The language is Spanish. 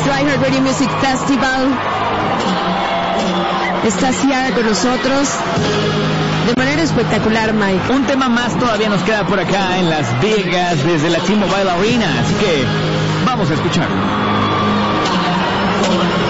iHeart Radio Music Festival. Está Ciara con nosotros de manera espectacular, Mike. Un tema más todavía nos queda por acá en Las Vegas desde la T-Mobile Arena, así que vamos a escucharlo.